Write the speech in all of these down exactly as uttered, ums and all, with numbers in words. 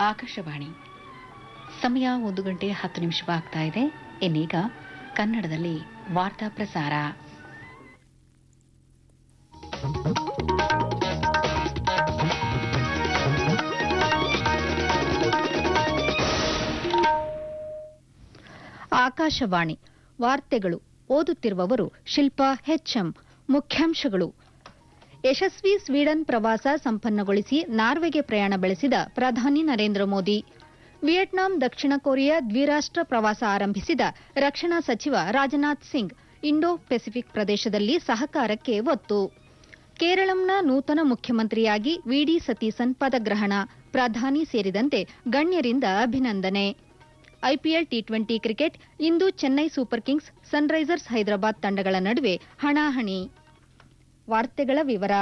ಆಕಾಶವಾಣಿ. ಸಮಯ ಒಂದು ಗಂಟೆ ಹತ್ತು ನಿಮಿಷವಾಗ್ತಾ ಇದೆ. ಇನ್ನೀಗ ಕನ್ನಡದಲ್ಲಿ ವಾರ್ತಾ ಪ್ರಸಾರ. ಆಕಾಶವಾಣಿ ವಾರ್ತೆಗಳು. ಓದುತ್ತಿರುವವರು ಶಿಲ್ಪಾ ಹೆಚ್ಎಂ. ಮುಖ್ಯಾಂಶಗಳು: ಯಶಸ್ವಿ ಸ್ವೀಡನ್ ಪ್ರವಾಸ ಸಂಪನ್ನಗೊಳಿಸಿ ನಾರ್ವೆಗೆ ಪ್ರಯಾಣ ಬೆಳೆಸಿದ ಪ್ರಧಾನಿ ನರೇಂದ್ರ ಮೋದಿ. ವಿಯೆಟ್ನಾಂ ದಕ್ಷಿಣ ಕೊರಿಯಾ ದ್ವಿರಾಷ್ಟ್ರ ಪ್ರವಾಸ ಆರಂಭಿಸಿದ ರಕ್ಷಣಾ ಸಚಿವ ರಾಜನಾಥ್ ಸಿಂಗ್. ಇಂಡೋ ಪೆಸಿಫಿಕ್ ಪ್ರದೇಶದಲ್ಲಿ ಸಹಕಾರಕ್ಕೆ ಒತ್ತು. ಕೇರಳಂನ ನೂತನ ಮುಖ್ಯಮಂತ್ರಿಯಾಗಿ ವಿಡಿ ಸತೀಸನ್ ಪದಗ್ರಹಣ. ಪ್ರಧಾನಿ ಸೇರಿದಂತೆ ಗಣ್ಯರಿಂದ ಅಭಿನಂದನೆ. ಐಪಿಎಲ್ ಟಿ ಟ್ವೆಂಟಿ ಕ್ರಿಕೆಟ್ ಇಂದು Chennai super Kings Sunrisers Hyderabad ತಂಡಗಳ ನಡುವೆ ಹಣಾಹಣಿ. ವಾರ್ತೆಗಳ ವಿವರ.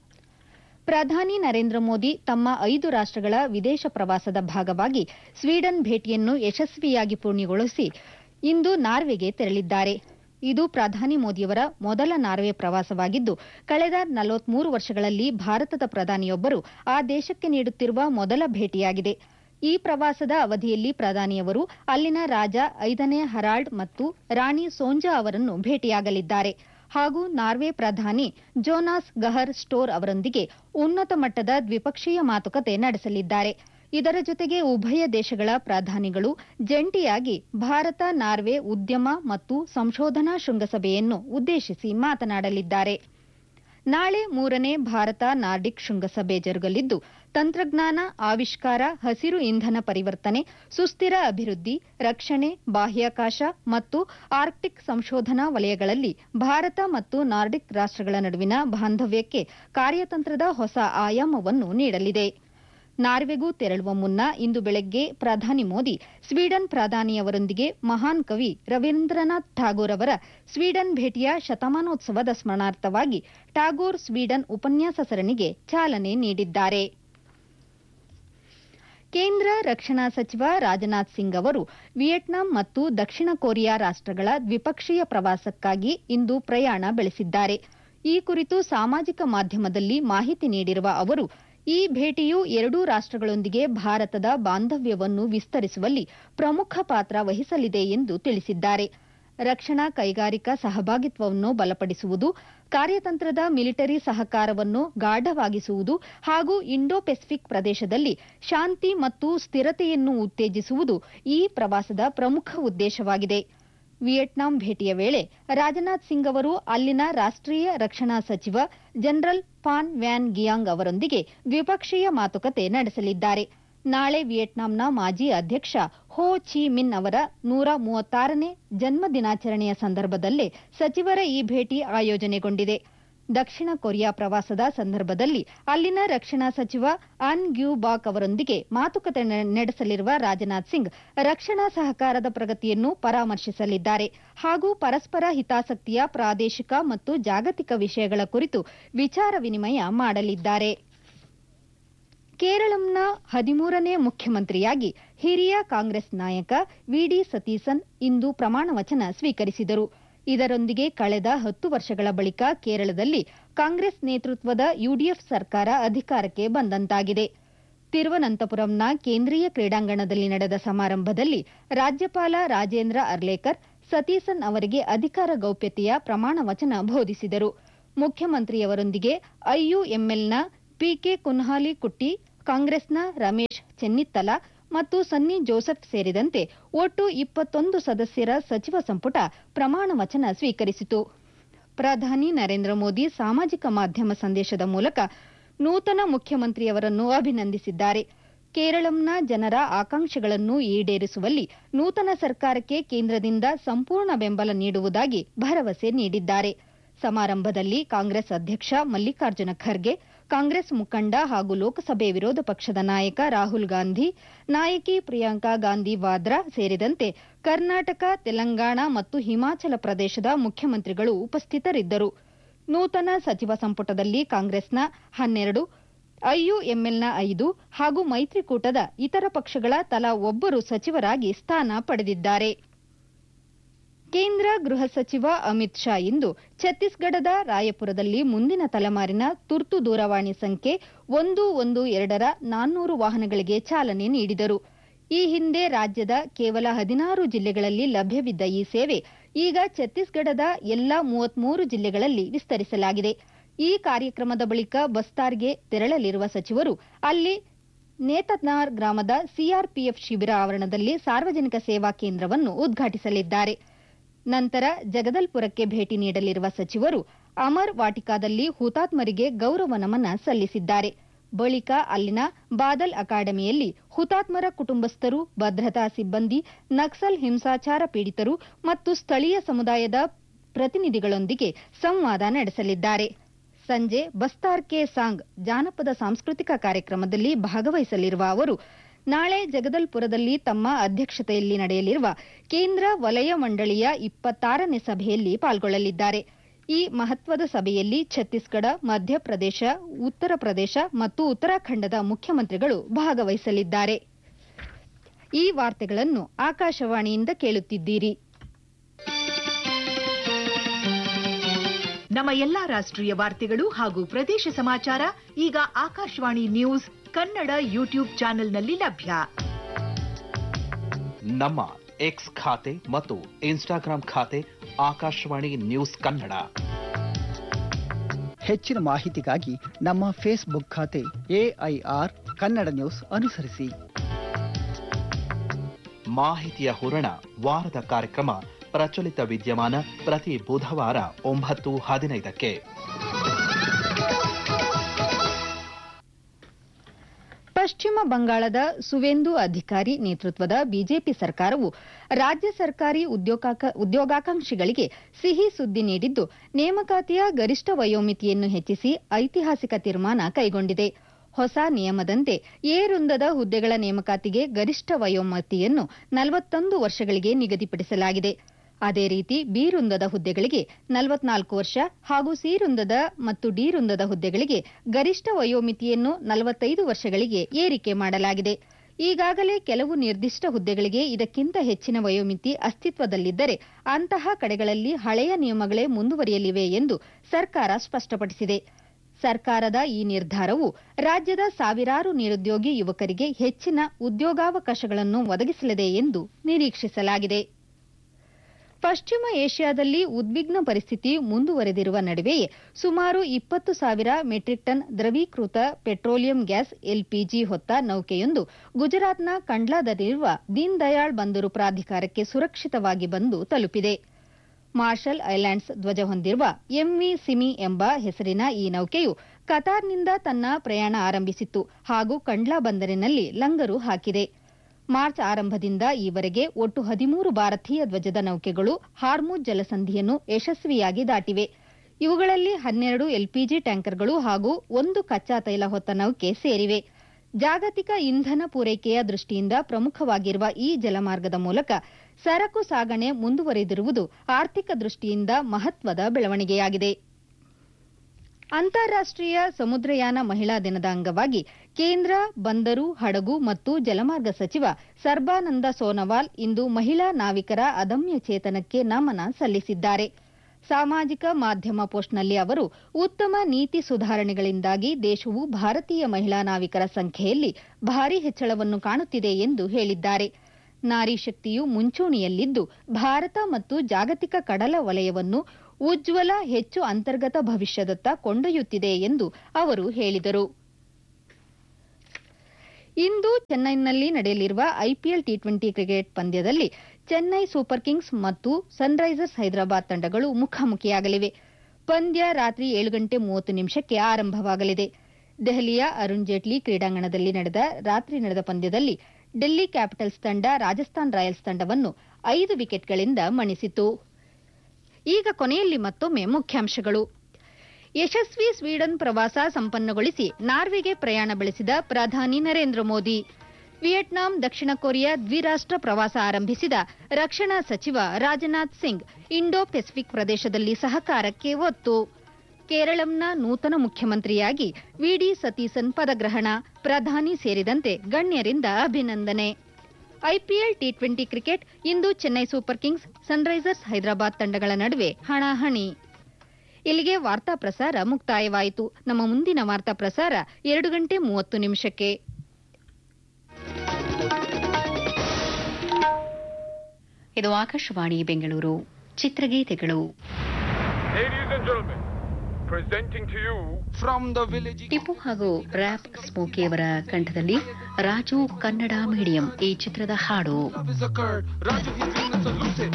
ಪ್ರಧಾನಿ ನರೇಂದ್ರ ಮೋದಿ ತಮ್ಮ ಐದು ರಾಷ್ಟಗಳ ವಿದೇಶ ಪ್ರವಾಸದ ಭಾಗವಾಗಿ ಸ್ವೀಡನ್ ಭೇಟಿಯನ್ನು ಯಶಸ್ವಿಯಾಗಿ ಪೂರ್ಣಗೊಳಿಸಿ ಇಂದು ನಾರ್ವೆಗೆ ತೆರಳಿದ್ದಾರೆ. ಇದು ಪ್ರಧಾನಿ ಮೋದಿಯವರ ಮೊದಲ ನಾರ್ವೆ ಪ್ರವಾಸವಾಗಿದ್ದು, ಕಳೆದ ನಲವತ್ಮೂರು ವರ್ಷಗಳಲ್ಲಿ ಭಾರತದ ಪ್ರಧಾನಿಯೊಬ್ಬರು ಆ ದೇಶಕ್ಕೆ ನೀಡುತ್ತಿರುವ ಮೊದಲ ಭೇಟಿಯಾಗಿದೆ. ಈ ಪ್ರವಾಸದ ಅವಧಿಯಲ್ಲಿ ಪ್ರಧಾನಿಯವರು ಅಲ್ಲಿನ ರಾಜ ಐದನೇ ಹರಾಲ್ಡ್ ಮತ್ತು ರಾಣಿ ಸೋಂಜಾ ಅವರನ್ನು ಭೇಟಿಯಾಗಲಿದ್ದಾರೆ ಹಾಗೂ ನಾರ್ವೆ ಪ್ರಧಾನಿ ಜೋನಾಸ್ ಗಹರ್ ಸ್ಟೋರ್ ಅವರೊಂದಿಗೆ ಉನ್ನತ ಮಟ್ಟದ ದ್ವಿಪಕ್ಷೀಯ ಮಾತುಕತೆ ನಡೆಸಲಿದ್ದಾರೆ. ಇದರ ಜೊತೆಗೆ ಉಭಯ ದೇಶಗಳ ಪ್ರಧಾನಿಗಳು ಜಂಟಿಯಾಗಿ ಭಾರತ ನಾರ್ವೆ ಉದ್ಯಮ ಮತ್ತು ಸಂಶೋಧನಾ ಶೃಂಗಸಭೆಯನ್ನು ಉದ್ದೇಶಿಸಿ ಮಾತನಾಡಲಿದ್ದಾರೆ. ನಾಳೆ ಮೂರನೇ ಭಾರತ ನಾರ್ಡಿಕ್ ಶೃಂಗಸಭೆ ಜರುಗಲಿದ್ದು, ತಂತ್ರಜ್ಞಾನ, ಆವಿಷ್ಕಾರ, ಹಸಿರು ಇಂಧನ ಪರಿವರ್ತನೆ, ಸುಸ್ಥಿರ ಅಭಿವೃದ್ಧಿ, ರಕ್ಷಣೆ, ಬಾಹ್ಯಾಕಾಶ ಮತ್ತು ಆರ್ಕ್ಟಿಕ್ ಸಂಶೋಧನಾ ವಲಯಗಳಲ್ಲಿ ಭಾರತ ಮತ್ತು ನಾರ್ಡಿಕ್ ರಾಷ್ಟಗಳ ನಡುವಿನ ಬಾಂಧವ್ಯಕ್ಕೆ ಕಾರ್ಯತಂತ್ರದ ಹೊಸ ಆಯಾಮವನ್ನು ನೀಡಲಿದೆ. ನಾರ್ವೆಗೂ ತೆರಳುವ ಮುನ್ನ ಇಂದು ಬೆಳಗ್ಗೆ ಪ್ರಧಾನಿ ಮೋದಿ ಸ್ವೀಡನ್ ಪ್ರಧಾನಿಯವರೊಂದಿಗೆ ಮಹಾನ್ ಕವಿ ರವೀಂದ್ರನಾಥ್ ಠಾಗೋರ್ ಅವರ ಸ್ವೀಡನ್ ಭೇಟಿಯ ಶತಮಾನೋತ್ಸವದ ಸ್ಮರಣಾರ್ಥವಾಗಿ ಠಾಗೋರ್ ಸ್ವೀಡನ್ ಉಪನ್ಯಾಸ ಸರಣಿಗೆ ಚಾಲನೆ ನೀಡಿದ್ದಾರೆ. ಕೇಂದ್ರ ರಕ್ಷಣಾ ಸಚಿವ ರಾಜನಾಥ್ ಸಿಂಗ್ ಅವರು ವಿಯೆಟ್ನಾಂ ಮತ್ತು ದಕ್ಷಿಣ ಕೊರಿಯಾ ರಾಷ್ಟಗಳ ದ್ವಿಪಕ್ಷೀಯ ಪ್ರವಾಸಕ್ಕಾಗಿ ಇಂದು ಪ್ರಯಾಣ ಬೆಳೆಸಿದ್ದಾರೆ. ಈ ಕುರಿತು ಸಾಮಾಜಿಕ ಮಾಧ್ಯಮದಲ್ಲಿ ಮಾಹಿತಿ ನೀಡಿರುವ ಅವರು, ಈ ಭೇಟಿಯು ಎರಡೂ ರಾಷ್ಟಗಳೊಂದಿಗೆ ಭಾರತದ ಬಾಂಧವ್ಯವನ್ನು ವಿಸ್ತರಿಸುವಲ್ಲಿ ಪ್ರಮುಖ ಪಾತ್ರ ವಹಿಸಲಿದೆ ಎಂದು ತಿಳಿಸಿದ್ದಾರೆ. ರಕ್ಷಣಾ ಕೈಗಾರಿಕಾ ಸಹಭಾಗಿತ್ವವನ್ನು ಬಲಪಡಿಸುವುದು, ಕಾರ್ಯತಂತ್ರದ ಮಿಲಿಟರಿ ಸಹಕಾರವನ್ನು ಗಾಢವಾಗಿಸುವುದು ಹಾಗೂ ಇಂಡೋ ಪೆಸಿಫಿಕ್ ಪ್ರದೇಶದಲ್ಲಿ ಶಾಂತಿ ಮತ್ತು ಸ್ಥಿರತೆಯನ್ನು ಉತ್ತೇಜಿಸುವುದು ಈ ಪ್ರವಾಸದ ಪ್ರಮುಖ ಉದ್ದೇಶವಾಗಿದೆ. ವಿಯೆಟ್ನಾಂ ಭೇಟಿಯ ವೇಳೆ ರಾಜನಾಥ್ ಸಿಂಗ್ ಅವರು ಅಲ್ಲಿನ ರಾಷ್ಟೀಯ ರಕ್ಷಣಾ ಸಚಿವ ಜನರಲ್ ಫಾನ್ ವ್ಯಾನ್ ಗಿಯಾಂಗ್ ಅವರೊಂದಿಗೆ ದ್ವಿಪಕ್ಷೀಯ ಮಾತುಕತೆ ನಡೆಸಲಿದ್ದಾರೆ. ನಾಳೆ ವಿಯೆಟ್ನಾಂನ ಮಾಜಿ ಅಧ್ಯಕ್ಷ ಹೋ ಚಿ ಮಿನ್ ಅವರ ನೂರ ಮೂವತ್ತಾರನೇ ಜನ್ಮ ದಿನಾಚರಣೆಯ ಸಂದರ್ಭದಲ್ಲೇ ಸಚಿವರ ಈ ಭೇಟಿ ಆಯೋಜನೆಗೊಂಡಿದೆ. ದಕ್ಷಿಣ ಕೊರಿಯಾ ಪ್ರವಾಸದ ಸಂದರ್ಭದಲ್ಲಿ ಅಲ್ಲಿನ ರಕ್ಷಣಾ ಸಚಿವ ಅನ್ ಗ್ಯೂ ಬಾಕ್ ಅವರೊಂದಿಗೆ ಮಾತುಕತೆ ನಡೆಸಲಿರುವ ರಾಜನಾಥ್ ಸಿಂಗ್ ರಕ್ಷಣಾ ಸಹಕಾರದ ಪ್ರಗತಿಯನ್ನು ಪರಾಮರ್ಶಿಸಲಿದ್ದಾರೆ ಹಾಗೂ ಪರಸ್ಪರ ಹಿತಾಸಕ್ತಿಯ ಪ್ರಾದೇಶಿಕ ಮತ್ತು ಜಾಗತಿಕ ವಿಷಯಗಳ ಕುರಿತು ವಿಚಾರ ವಿನಿಮಯ ಮಾಡಲಿದ್ದಾರೆ. ಕೇರಳಂನ ಹದಿಮೂರನೇ ಮುಖ್ಯಮಂತ್ರಿಯಾಗಿ ಹಿರಿಯ ಕಾಂಗ್ರೆಸ್ ನಾಯಕ ವಿಡಿ ಸತೀಸನ್ ಇಂದು ಪ್ರಮಾಣವಚನ ಸ್ವೀಕರಿಸಿದರು. ಇದರೊಂದಿಗೆ ಕಳೆದ ಹತ್ತು ವರ್ಷಗಳ ಬಳಿಕ ಕೇರಳದಲ್ಲಿ ಕಾಂಗ್ರೆಸ್ ನೇತೃತ್ವದ ಯುಡಿಎಫ್ ಸರ್ಕಾರ ಅಧಿಕಾರಕ್ಕೆ ಬಂದಂತಾಗಿದೆ. ತಿರುವನಂತಪುರಂನ ಕೇಂದ್ರೀಯ ಕ್ರೀಡಾಂಗಣದಲ್ಲಿ ನಡೆದ ಸಮಾರಂಭದಲ್ಲಿ ರಾಜ್ಯಪಾಲ ರಾಜೇಂದ್ರ ಅರ್ಲೇಕರ್ ಸತೀಸನ್ ಅವರಿಗೆ ಅಧಿಕಾರ ಗೌಪ್ಯತೆಯ ಪ್ರಮಾಣ ವಚನ ಬೋಧಿಸಿದರು. ಮುಖ್ಯಮಂತ್ರಿಯವರೊಂದಿಗೆ ಐಯುಎಂಎಲ್ನ ಪಿಕೆ ಕುನ್ಹಾಲಿ ಕುಟ್ಟಿ, ಕಾಂಗ್ರೆಸ್ನ ರಮೇಶ್ ಚೆನ್ನಿತ್ತಲ ಮತ್ತು ಸನ್ನಿ ಜೋಸೆಫ್ ಸೇರಿದಂತೆ ಒಟ್ಟು ಇಪ್ಪತ್ತೊಂದು ಸದಸ್ಯರ ಸಚಿವ ಸಂಪುಟ ಪ್ರಮಾಣ ವಚನ ಸ್ವೀಕರಿಸಿತು. ಪ್ರಧಾನಿ ನರೇಂದ್ರ ಮೋದಿ ಸಾಮಾಜಿಕ ಮಾಧ್ಯಮ ಸಂದೇಶದ ಮೂಲಕ ನೂತನ ಮುಖ್ಯಮಂತ್ರಿಯವರನ್ನು ಅಭಿನಂದಿಸಿದ್ದಾರೆ. ಕೇರಳಂನ ಜನರ ಆಕಾಂಕ್ಷೆಗಳನ್ನು ಈಡೇರಿಸುವಲ್ಲಿ ನೂತನ ಸರ್ಕಾರಕ್ಕೆ ಕೇಂದ್ರದಿಂದ ಸಂಪೂರ್ಣ ಬೆಂಬಲ ನೀಡುವುದಾಗಿ ಭರವಸೆ ನೀಡಿದ್ದಾರೆ. ಸಮಾರಂಭದಲ್ಲಿ ಕಾಂಗ್ರೆಸ್ ಅಧ್ಯಕ್ಷ ಮಲ್ಲಿಕಾರ್ಜುನ ಖರ್ಗೆ, ಕಾಂಗ್ರೆಸ್ ಮುಖಂಡ ಹಾಗೂ ಲೋಕಸಭೆ ವಿರೋಧ ಪಕ್ಷದ ನಾಯಕ ರಾಹುಲ್ ಗಾಂಧಿ, ನಾಯಕಿ ಪ್ರಿಯಾಂಕಾ ಗಾಂಧಿ ವಾದ್ರಾ ಸೇರಿದಂತೆ ಕರ್ನಾಟಕ, ತೆಲಂಗಾಣ ಮತ್ತು ಹಿಮಾಚಲ ಪ್ರದೇಶದ ಮುಖ್ಯಮಂತ್ರಿಗಳು ಉಪಸ್ಥಿತರಿದ್ದರು. ನೂತನ ಸಚಿವ ಸಂಪುಟದಲ್ಲಿ ಕಾಂಗ್ರೆಸ್ನ ಹನ್ನೆರಡು, ಐಯುಎಂಎಲ್ನ ಐದು ಹಾಗೂ ಮೈತ್ರಿಕೂಟದ ಇತರ ಪಕ್ಷಗಳ ತಲಾ ಒಬ್ಬರು ಸಚಿವರಾಗಿ ಸ್ಥಾನ ಪಡೆದಿದ್ದಾರೆ. ಕೇಂದ್ರ ಗೃಹ ಸಚಿವ ಅಮಿತ್ ಶಾ ಇಂದು ಛತ್ತೀಸ್ಗಢದ ರಾಯಪುರದಲ್ಲಿ ಮುಂದಿನ ತಲೆಮಾರಿನ ತುರ್ತು ದೂರವಾಣಿ ಸಂಖ್ಯೆ ಒಂದು ಒಂದು ಎರಡರ ನಾನ್ನೂರು ವಾಹನಗಳಿಗೆ ಚಾಲನೆ ನೀಡಿದರು. ಈ ಹಿಂದೆ ರಾಜ್ಯದ ಕೇವಲ ಹದಿನಾರು ಜಿಲ್ಲೆಗಳಲ್ಲಿ ಲಭ್ಯವಿದ್ದ ಈ ಸೇವೆ ಈಗ ಛತ್ತೀಸ್ಗಢದ ಎಲ್ಲಾ ಮೂವತ್ಮೂರು ಜಿಲ್ಲೆಗಳಲ್ಲಿ ವಿಸ್ತರಿಸಲಾಗಿದೆ. ಈ ಕಾರ್ಯಕ್ರಮದ ಬಳಿಕ ಬಸ್ತಾರ್ಗೆ ತೆರಳಲಿರುವ ಸಚಿವರು ಅಲ್ಲಿ ನೇತನಾರ್ ಗ್ರಾಮದ ಸಿಆರ್ಪಿಎಫ್ ಶಿಬಿರ ಆವರಣದಲ್ಲಿ ಸಾರ್ವಜನಿಕ ಸೇವಾ ಕೇಂದ್ರವನ್ನು ಉದ್ಘಾಟಿಸಲಿದ್ದಾರೆ. ನಂತರ ಜಗದಲ್ಪುರಕ್ಕೆ ಭೇಟಿ ನೀಡಲಿರುವ ಸಚಿವರು ಅಮರ್ ವಾಟಿಕಾದಲ್ಲಿ ಹುತಾತ್ಮರಿಗೆ ಗೌರವ ನಮನ ಸಲ್ಲಿಸಿದ್ದಾರೆ. ಬಳಿಕ ಅಲ್ಲಿನ ಬಾದಲ್ ಅಕಾಡೆಮಿಯಲ್ಲಿ ಹುತಾತ್ಮರ ಕುಟುಂಬಸ್ಥರು, ಭದ್ರತಾ ಸಿಬ್ಬಂದಿ, ನಕ್ಸಲ್ ಹಿಂಸಾಚಾರ ಪೀಡಿತರು ಮತ್ತು ಸ್ಥಳೀಯ ಸಮುದಾಯದ ಪ್ರತಿನಿಧಿಗಳೊಂದಿಗೆ ಸಂವಾದ ನಡೆಸಲಿದ್ದಾರೆ. ಸಂಜೆ ಬಸ್ತಾರ್ ಕೆ ಸಾಂಗ್ ಜಾನಪದ ಸಾಂಸ್ಕೃತಿಕ ಕಾರ್ಯಕ್ರಮದಲ್ಲಿ ಭಾಗವಹಿಸಲಿರುವ ಅವರು ನಾಳೆ ಜಗದಲ್ಪುರದಲ್ಲಿ ತಮ್ಮ ಅಧ್ಯಕ್ಷತೆಯಲ್ಲಿ ನಡೆಯಲಿರುವ ಕೇಂದ್ರ ವಲಯ ಮಂಡಳಿಯ ಇಪ್ಪತ್ತಾರನೇ ಸಭೆಯಲ್ಲಿ ಪಾಲ್ಗೊಳ್ಳಲಿದ್ದಾರೆ. ಈ ಮಹತ್ವದ ಸಭೆಯಲ್ಲಿ ಛತ್ತೀಸ್ಗಢ, ಮಧ್ಯಪ್ರದೇಶ, ಉತ್ತರ ಪ್ರದೇಶ ಮತ್ತು ಉತ್ತರಾಖಂಡದ ಮುಖ್ಯಮಂತ್ರಿಗಳು ಭಾಗವಹಿಸಲಿದ್ದಾರೆ. ಈ ವಾರ್ತೆಗಳನ್ನು ಆಕಾಶವಾಣಿಯಿಂದ ಕೇಳುತ್ತಿದ್ದೀರಿ. ನಮ್ಮ ಎಲ್ಲಾ ರಾಷ್ಟ್ರೀಯ ವಾರ್ತೆಗಳು ಹಾಗೂ ಪ್ರದೇಶ ಸಮಾಚಾರ ಈಗ ಆಕಾಶವಾಣಿ ನ್ಯೂಸ್ ಕನ್ನಡ ಯೂಟ್ಯೂಬ್ ಚಾನೆಲ್ನಲ್ಲಿ ಲಭ್ಯ. ನಮ್ಮ ಎಕ್ಸ್ ಖಾತೆ ಮತ್ತು ಇನ್ಸ್ಟಾಗ್ರಾಂ ಖಾತೆ ಆಕಾಶವಾಣಿ ನ್ಯೂಸ್ ಕನ್ನಡ. ಹೆಚ್ಚಿನ ಮಾಹಿತಿಗಾಗಿ ನಮ್ಮ ಫೇಸ್ಬುಕ್ ಖಾತೆ ಎಐಆರ್ ಕನ್ನಡ ನ್ಯೂಸ್ ಅನುಸರಿಸಿ. ಮಾಹಿತಿಯ ಹೂರಣ ವಾರದ ಕಾರ್ಯಕ್ರಮ ಪ್ರಚಲಿತ ವಿದ್ಯಮಾನ ಪ್ರತಿ ಬುಧವಾರ ಒಂಬತ್ತು ಹದಿನೈದಕ್ಕೆ. ಪಶ್ಚಿಮ ಬಂಗಾಳದ ಸುವೇಂದು ಅಧಿಕಾರಿ ನೇತೃತ್ವದ ಬಿಜೆಪಿ ಸರ್ಕಾರವು ರಾಜ್ಯ ಸರ್ಕಾರಿ ಉದ್ಯೋಗಾಕಾಂಕ್ಷಿಗಳಿಗೆ ಸಿಹಿ ಸುದ್ದಿ ನೀಡಿದ್ದು, ನೇಮಕಾತಿಯ ಗರಿಷ್ಠ ವಯೋಮಿತಿಯನ್ನು ಹೆಚ್ಚಿಸಿ ಐತಿಹಾಸಿಕ ತೀರ್ಮಾನ ಕೈಗೊಂಡಿದೆ. ಹೊಸ ನಿಯಮದಂತೆ ಎ ವೃಂದದ ಹುದ್ದೆಗಳ ನೇಮಕಾತಿಗೆ ಗರಿಷ್ಠ ವಯೋಮಿತಿಯನ್ನು ನಲವತ್ತೊಂದು ವರ್ಷಗಳಿಗೆ ನಿಗದಿಪಡಿಸಲಾಗಿದೆ. ಅದೇ ರೀತಿ ಬಿ ವೃಂದದ ಹುದ್ದೆಗಳಿಗೆ ನಲವತ್ನಾಲ್ಕು ವರ್ಷ ಹಾಗೂ ಸಿ ವೃಂದದ ಮತ್ತು ಡಿ ವೃಂದದ ಹುದ್ದೆಗಳಿಗೆ ಗರಿಷ್ಠ ವಯೋಮಿತಿಯನ್ನು ನಲವತ್ತೈದು ವರ್ಷಗಳಿಗೆ ಏರಿಕೆ ಮಾಡಲಾಗಿದೆ. ಈಗಾಗಲೇ ಕೆಲವು ನಿರ್ದಿಷ್ಟ ಹುದ್ದೆಗಳಿಗೆ ಇದಕ್ಕಿಂತ ಹೆಚ್ಚಿನ ವಯೋಮಿತಿ ಅಸ್ತಿತ್ವದಲ್ಲಿದ್ದರೆ ಅಂತಹ ಕಡೆಗಳಲ್ಲಿ ಹಳೆಯ ನಿಯಮಗಳೇ ಮುಂದುವರಿಯಲಿವೆ ಎಂದು ಸರ್ಕಾರ ಸ್ಪಷ್ಟಪಡಿಸಿದೆ. ಸರ್ಕಾರದ ಈ ನಿರ್ಧಾರವು ರಾಜ್ಯದ ಸಾವಿರಾರು ನಿರುದ್ಯೋಗಿ ಯುವಕರಿಗೆ ಹೆಚ್ಚಿನ ಉದ್ಯೋಗಾವಕಾಶಗಳನ್ನು ಒದಗಿಸಲಿದೆ ಎಂದು ನಿರೀಕ್ಷಿಸಲಾಗಿದೆ. ಪಶ್ಚಿಮ ಏಷ್ಯಾದಲ್ಲಿ ಉದ್ವಿಗ್ನ ಪರಿಸ್ಥಿತಿ ಮುಂದುವರೆದಿರುವ ನಡುವೆಯೇ ಸುಮಾರು ಇಪ್ಪತ್ತು ಸಾವಿರ metric ton ದ್ರವೀಕೃತ petroleum gas LPG ಹೊತ್ತ ನೌಕೆಯೊಂದು ಗುಜರಾತ್ನ ಕಂಡ್ಲಾದಲ್ಲಿರುವ ದೀನ್ ದಯಾಳ್ ಬಂದರು ಪ್ರಾಧಿಕಾರಕ್ಕೆ ಸುರಕ್ಷಿತವಾಗಿ ಬಂದು ತಲುಪಿದೆ. ಮಾರ್ಷಲ್ ಐಲ್ಯಾಂಡ್ಸ್ ಧ್ವಜ ಹೊಂದಿರುವ ಎಂವಿ ಸಿಮಿ ಎಂಬ ಹೆಸರಿನ ಈ ನೌಕೆಯು ಕತಾರ್ನಿಂದ ತನ್ನ ಪ್ರಯಾಣ ಆರಂಭಿಸಿತ್ತು ಹಾಗೂ ಕಂಡ್ಲಾ ಬಂದರಿನಲ್ಲಿ ಲಂಗರು ಹಾಕಿದೆ. ಮಾರ್ಚ್ ಆರಂಭದಿಂದ ಈವರೆಗೆ ಒಟ್ಟು ಹದಿಮೂರು ಭಾರತೀಯ ಧ್ವಜದ ನೌಕೆಗಳು ಹಾರ್ಮುಜ್ ಜಲಸಂಧಿಯನ್ನು ಯಶಸ್ವಿಯಾಗಿ ದಾಟಿವೆ. ಇವುಗಳಲ್ಲಿ ಹನ್ನೆರಡು ಎಲ್ಪಿಜಿ ಟ್ಯಾಂಕರ್ಗಳು ಹಾಗೂ ಒಂದು ಕಚ್ಚಾ ತೈಲ ಹೊತ್ತ ನೌಕೆ ಸೇರಿವೆ. ಜಾಗತಿಕ ಇಂಧನ ಪೂರೈಕೆಯ ದೃಷ್ಟಿಯಿಂದ ಪ್ರಮುಖವಾಗಿರುವ ಈ ಜಲಮಾರ್ಗದ ಮೂಲಕ ಸರಕು ಸಾಗಣೆ ಮುಂದುವರೆದಿರುವುದು ಆರ್ಥಿಕ ದೃಷ್ಟಿಯಿಂದ ಮಹತ್ವದ ಬೆಳವಣಿಗೆಯಾಗಿದೆ. ಅಂತಾರಾಷ್ಟೀಯ ಸಮುದ್ರಯಾನ ಮಹಿಳಾ ದಿನದ ಅಂಗವಾಗಿ ಕೇಂದ್ರ ಬಂದರು, ಹಡಗು ಮತ್ತು ಜಲಮಾರ್ಗ ಸಚಿವ ಸರ್ಬಾನಂದ ಸೋನೋವಾಲ್ ಇಂದು ಮಹಿಳಾ ನಾವಿಕರ ಅದಮ್ಯ ಚೇತನಕ್ಕೆ ನಮನ ಸಲ್ಲಿಸಿದ್ದಾರೆ. ಸಾಮಾಜಿಕ ಮಾಧ್ಯಮ ಪೋಸ್ಟ್ನಲ್ಲಿ ಅವರು ಉತ್ತಮ ನೀತಿ ಸುಧಾರಣೆಗಳಿಂದಾಗಿ ದೇಶವು ಭಾರತೀಯ ಮಹಿಳಾ ನಾವಿಕರ ಸಂಖ್ಯೆಯಲ್ಲಿ ಭಾರೀ ಹೆಚ್ಚಳವನ್ನು ಕಾಣುತ್ತಿದೆ ಎಂದು ಹೇಳಿದ್ದಾರೆ. ನಾರಿ ಶಕ್ತಿಯು ಮುಂಚೂಣಿಯಲ್ಲಿದ್ದು ಭಾರತ ಮತ್ತು ಜಾಗತಿಕ ಕಡಲ ವಲಯವನ್ನು ಉಜ್ವಲ, ಹೆಚ್ಚು ಅಂತರ್ಗತ ಭವಿಷ್ಯದತ್ತ ಕೊಂಡೊಯ್ಯುತ್ತಿದೆ ಎಂದು ಅವರು ಹೇಳಿದರು. ಇಂದು ಚೆನ್ನೈನಲ್ಲಿ ನಡೆಯಲಿರುವ ಐಪಿಎಲ್ ಟಿ ಟ್ವೆಂಟಿ ಕ್ರಿಕೆಟ್ ಪಂದ್ಯದಲ್ಲಿ ಚೆನ್ನೈ ಸೂಪರ್ ಕಿಂಗ್ಸ್ ಮತ್ತು ಸನ್ರೈಸರ್ಸ್ ಹೈದರಾಬಾದ್ ತಂಡಗಳು ಮುಖಾಮುಖಿಯಾಗಲಿವೆ. ಪಂದ್ಯ ರಾತ್ರಿ ಏಳು ಗಂಟೆ ಮೂವತ್ತು ನಿಮಿಷಕ್ಕೆ ಆರಂಭವಾಗಲಿದೆ. ದೆಹಲಿಯ ಅರುಣ್ ಜೇಟ್ಲಿ ಕ್ರೀಡಾಂಗಣದಲ್ಲಿ ನಡೆದ ರಾತ್ರಿ ನಡೆದ ಪಂದ್ಯದಲ್ಲಿ ಡೆಲ್ಲಿ ಕ್ಯಾಪಿಟಲ್ಸ್ ತಂಡ ರಾಜಸ್ಥಾನ್ ರಾಯಲ್ಸ್ ತಂಡವನ್ನು ಐದು ವಿಕೆಟ್ಗಳಿಂದ ಮಣಿಸಿತು. ಈಗ ಕೊನೆಯಲ್ಲಿ ಮತ್ತೊಮ್ಮೆ ಮುಖ್ಯಾಂಶಗಳು. ಯಶಸ್ವಿ ಸ್ವೀಡನ್ ಪ್ರವಾಸ ಸಂಪನ್ನಗೊಳಿಸಿ ನಾರ್ವೆಗೆ ಪ್ರಯಾಣ ಬೆಳೆಸಿದ ಪ್ರಧಾನಿ ನರೇಂದ್ರ ಮೋದಿ. ವಿಯೆಟ್ನಾಂ, ದಕ್ಷಿಣ ಕೊರಿಯಾ ದ್ವಿರಾಷ್ಟ್ರ ಪ್ರವಾಸ ಆರಂಭಿಸಿದ ರಕ್ಷಣಾ ಸಚಿವ ರಾಜನಾಥ್ ಸಿಂಗ್. ಇಂಡೋ ಪೆಸಿಫಿಕ್ ಪ್ರದೇಶದಲ್ಲಿ ಸಹಕಾರಕ್ಕೆ ಒತ್ತು. ಕೇರಳಂನ ನೂತನ ಮುಖ್ಯಮಂತ್ರಿಯಾಗಿ ವಿಡಿ ಸತೀಸನ್ ಪದಗ್ರಹಣ. ಪ್ರಧಾನಿ ಸೇರಿದಂತೆ ಗಣ್ಯರಿಂದ ಅಭಿನಂದನೆ. ಐಪಿಎಲ್ ಟಿ ಟ್ವೆಂಟಿ ಕ್ರಿಕೆಟ್ ಇಂದು Chennai super Kings Sunrisers Hyderabad ತಂಡಗಳ ನಡುವೆ ಹಣಾಹಣಿ. ಇಲ್ಲಿಗೆ ವಾರ್ತಾ ಪ್ರಸಾರ ಮುಕ್ತಾಯವಾಯಿತು. ನಮ್ಮ ಮುಂದಿನ ವಾರ್ತಾ ಪ್ರಸಾರ ಎರಡು ಗಂಟೆ ಮೂವತ್ತು ನಿಮಿಷಕ್ಕೆ. ಇದು ಆಕಾಶವಾಣಿ ಬೆಂಗಳೂರು. ಚಿತ್ರಗೀತೆಗಳು. ಟಿಪ್ಪು ಹಾಗೂ ರ್ಯಾಪ್ ಸ್ಮೋಕಿಯವರ ಕಂಠದಲ್ಲಿ ರಾಜು ಕನ್ನಡ ಮೀಡಿಯಂ ಈ ಚಿತ್ರದ ಹಾಡು.